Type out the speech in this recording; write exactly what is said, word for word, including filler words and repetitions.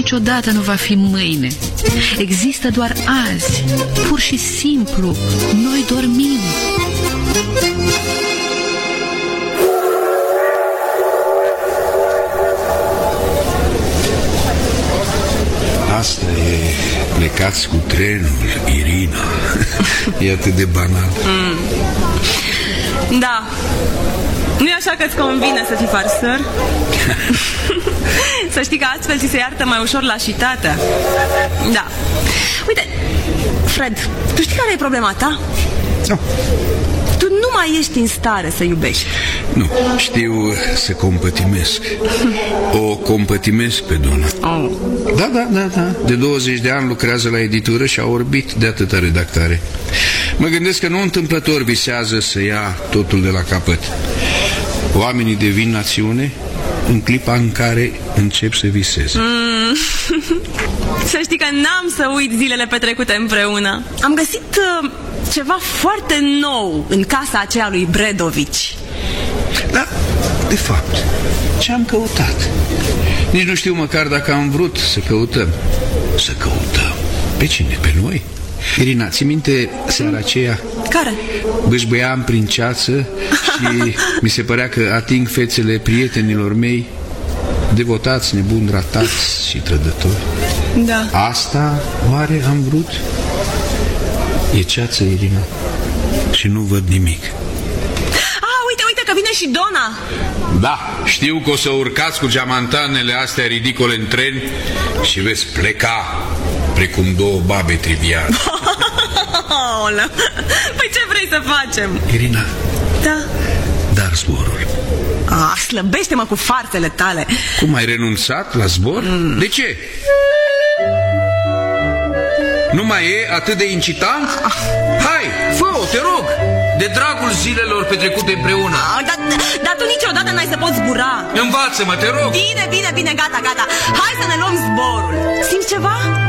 niciodată nu va fi mâine. Există doar azi. Pur și simplu, noi dormim. Asta e plecați cu trenul, Irina. E atât de banal. mm. Da. Nu-i așa că-ți convine să fii farsăr? Să știi că astfel ți se iartă mai ușor lașitatea. Da. Uite, Fred, tu știi care e problema ta? Nu. Tu nu mai ești în stare să iubești. Nu, știu să compătimesc. O compătimesc pe Dona. Oh. Da, da, da, da. De douăzeci de ani lucrează la editură și a orbit de atâta redactare. Mă gândesc că nu întâmplător visează să ia totul de la capăt. Oamenii devin națiune în clipa în care încep să viseze. mm. Să știi că n-am să uit zilele petrecute împreună. Am găsit uh, ceva foarte nou în casa aceea lui Bredovici. Da, de fapt, ce-am căutat? Nici nu știu măcar dacă am vrut să căutăm. Să căutăm? Pe cine? Pe noi? Irina, ții minte seara aceea? Care? Bâșbâiam prin ceață și mi se părea că ating fețele prietenilor mei, devotați, nebuni, ratați și trădători. Da. Asta oare am vrut? E ceață, Irina, și nu văd nimic. Ah, uite, uite că vine și Dona. Da, știu că o să urcați cu geamantanele astea ridicole în tren și veți pleca precum două babe triviale. Păi ce vrei să facem? Irina. Da. Dar zborul. Ah, slăbește-mă cu farțele tale. Cum, ai renunțat la zbor? Mm. De ce? Nu mai e atât de incitant? Ah. Hai, fă-o, te rog. De dragul zilelor petrecute împreună. Ah, dar, dar tu niciodată n-ai să poți zbura. Învață-mă, te rog. Bine, bine, bine, gata, gata. Hai să ne luăm zborul. Simți ceva?